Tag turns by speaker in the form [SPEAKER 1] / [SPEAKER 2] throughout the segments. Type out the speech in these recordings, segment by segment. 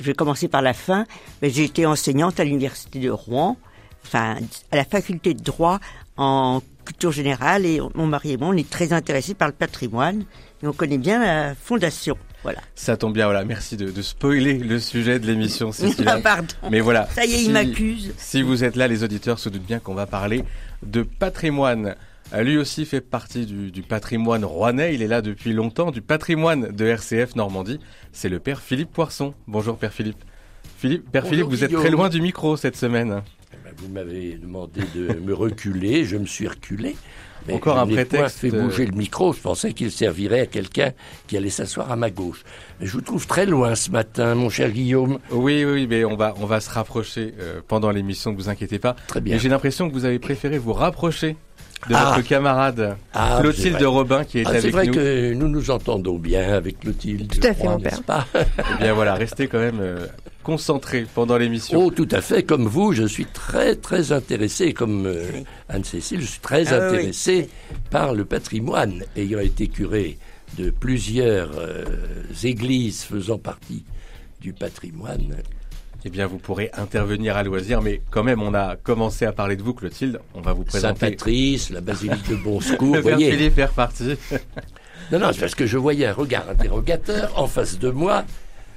[SPEAKER 1] vais commencer par la fin. Mais j'ai été enseignante à l'université de Rouen, à la faculté de droit en culture générale, et mon mari et moi, on est très intéressés par le patrimoine et on connaît bien la fondation. Voilà.
[SPEAKER 2] Ça tombe bien, voilà. Merci de spoiler le sujet de l'émission, Cécilia.
[SPEAKER 1] Pardon.
[SPEAKER 2] Mais voilà.
[SPEAKER 1] Ça y est, il m'accuse.
[SPEAKER 2] Si vous êtes là, les auditeurs se doutent bien qu'on va parler de patrimoine. Lui aussi fait partie du patrimoine rouennais. Il est là depuis longtemps, du patrimoine de RCF Normandie. C'est le père Philippe Poisson. Bonjour, père Philippe. Père Philippe, vous êtes très loin du micro cette semaine.
[SPEAKER 3] Vous m'avez demandé de me reculer, je me suis reculé. Mais
[SPEAKER 2] encore un prétexte.
[SPEAKER 3] Je n'ai pas fait bouger le micro, je pensais qu'il servirait à quelqu'un qui allait s'asseoir à ma gauche. Mais je vous trouve très loin ce matin, mon cher Guillaume.
[SPEAKER 2] Oui, mais on va se rapprocher pendant l'émission, ne vous inquiétez pas.
[SPEAKER 3] Très bien.
[SPEAKER 2] Mais j'ai l'impression que vous avez préféré vous rapprocher de votre camarade Clotilde Robin qui est avec nous.
[SPEAKER 3] C'est vrai que nous nous entendons bien avec Clotilde.
[SPEAKER 4] Tout à fait, mon père.
[SPEAKER 2] Eh bien voilà, restez quand même concentrés pendant l'émission.
[SPEAKER 3] Oh, tout à fait, comme vous, je suis très très intéressé, comme Anne-Cécile, je suis très intéressé par le patrimoine, ayant été curé de plusieurs églises faisant partie du patrimoine.
[SPEAKER 2] Eh bien, vous pourrez intervenir à loisir, mais quand même, on a commencé à parler de vous, Clotilde. On va vous présenter
[SPEAKER 3] Saint-Patrice, la basilique de Bon Secours,
[SPEAKER 2] le père Philippe est reparti.
[SPEAKER 3] Non, c'est parce que je voyais un regard interrogateur en face de moi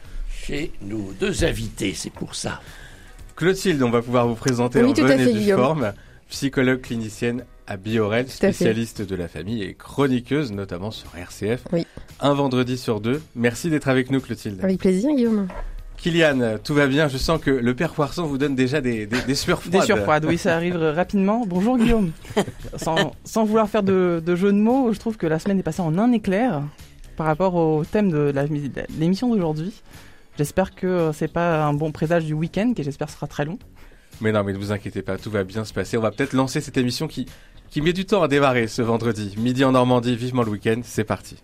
[SPEAKER 3] chez nos deux invités, c'est pour ça.
[SPEAKER 2] Clotilde, on va pouvoir vous présenter en bonne et due forme, psychologue clinicienne à Biorel, spécialiste de la famille et chroniqueuse, notamment sur RCF.
[SPEAKER 4] Oui.
[SPEAKER 2] Un vendredi sur deux. Merci d'être avec nous, Clotilde.
[SPEAKER 4] Avec plaisir, Guillaume.
[SPEAKER 2] Kylian, tout va bien. Je sens que le père Poisson vous donne déjà des sueurs froides.
[SPEAKER 5] Des sueurs froides, oui, ça arrive rapidement. Bonjour Guillaume. Sans vouloir faire de jeu de mots, je trouve que la semaine est passée en un éclair par rapport au thème de l'émission d'aujourd'hui. J'espère que c'est pas un bon présage du week-end, qui j'espère sera très long.
[SPEAKER 2] Mais non, mais ne vous inquiétez pas, tout va bien se passer. On va peut-être lancer cette émission qui met du temps à démarrer ce vendredi. Midi en Normandie, vivement le week-end, c'est parti.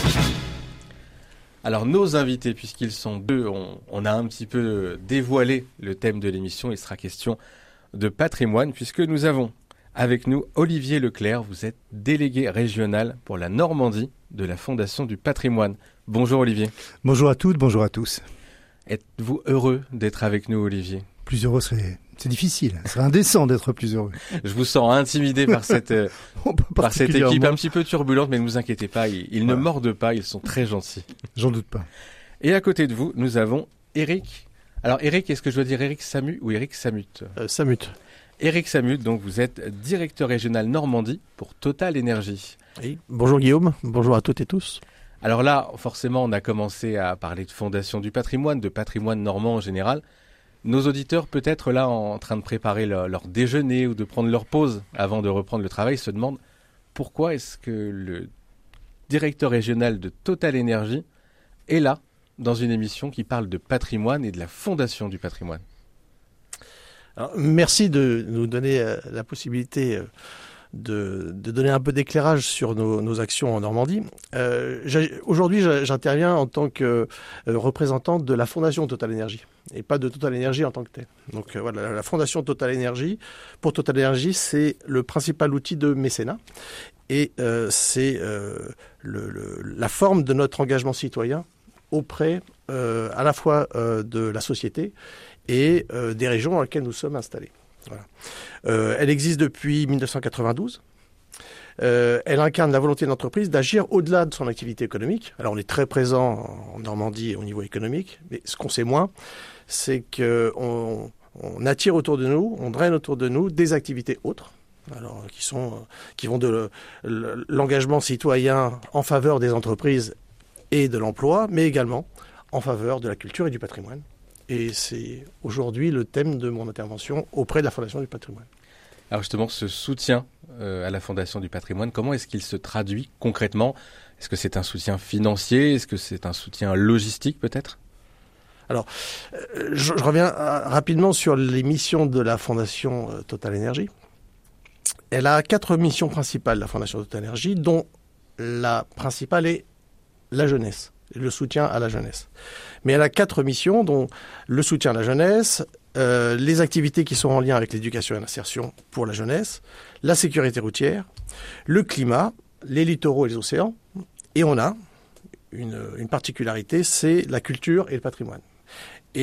[SPEAKER 2] Alors nos invités, puisqu'ils sont deux, on a un petit peu dévoilé le thème de l'émission. Il sera question de patrimoine, puisque nous avons avec nous Olivier Leclerc. Vous êtes délégué régional pour la Normandie de la Fondation du patrimoine. Bonjour Olivier.
[SPEAKER 6] Bonjour à toutes, bonjour à tous.
[SPEAKER 2] Êtes-vous heureux d'être avec nous, Olivier ?
[SPEAKER 6] Plus heureux c'est difficile, ce serait indécent d'être plus heureux.
[SPEAKER 2] Je vous sens intimidé par cette équipe un petit peu turbulente, mais ne vous inquiétez pas, ils ne mordent pas, ils sont très gentils.
[SPEAKER 6] J'en doute pas.
[SPEAKER 2] Et à côté de vous, nous avons Eric. Alors Eric, est-ce que je dois dire Eric Samut ou Eric Samut ?
[SPEAKER 6] Samut.
[SPEAKER 2] Eric Samut, donc vous êtes directeur régional Normandie pour Total Énergie.
[SPEAKER 7] Oui. Bonjour Guillaume, bonjour à toutes et tous.
[SPEAKER 2] Alors là, forcément, on a commencé à parler de fondation du patrimoine, de patrimoine normand en général. Nos auditeurs, peut-être là en train de préparer leur déjeuner ou de prendre leur pause avant de reprendre le travail, se demandent pourquoi est-ce que le directeur régional de Total Énergie est là dans une émission qui parle de patrimoine et de la fondation du patrimoine.
[SPEAKER 7] Alors, merci de nous donner la possibilité de donner un peu d'éclairage sur nos actions en Normandie. Aujourd'hui, j'interviens en tant que représentant de la Fondation Total Énergie et pas de Total Énergie en tant que telle. Donc voilà, la Fondation Total Énergie, pour Total Énergie, c'est le principal outil de mécénat et c'est la forme de notre engagement citoyen auprès à la fois de la société et des régions dans lesquelles nous sommes installés. Voilà. Elle existe depuis 1992. Elle incarne la volonté de l'entreprise d'agir au-delà de son activité économique. Alors on est très présent en Normandie au niveau économique, mais ce qu'on sait moins, c'est qu'on attire autour de nous, on draine autour de nous des activités autres, alors qui vont de l'engagement citoyen en faveur des entreprises et de l'emploi, mais également en faveur de la culture et du patrimoine. Et c'est aujourd'hui le thème de mon intervention auprès de la Fondation du patrimoine.
[SPEAKER 2] Alors justement, ce soutien à la Fondation du patrimoine, comment est-ce qu'il se traduit concrètement ? Est-ce que c'est un soutien financier ? Est-ce que c'est un soutien logistique peut-être ?
[SPEAKER 7] Alors, je reviens rapidement sur les missions de la Fondation Total Énergie. Elle a 4 missions principales, la Fondation Total Énergie, dont la principale est la jeunesse, le soutien à la jeunesse. Mais elle a 4 missions, dont le soutien à la jeunesse, les activités qui sont en lien avec l'éducation et l'insertion pour la jeunesse, la sécurité routière, le climat, les littoraux et les océans. Et on a une particularité, c'est la culture et le patrimoine.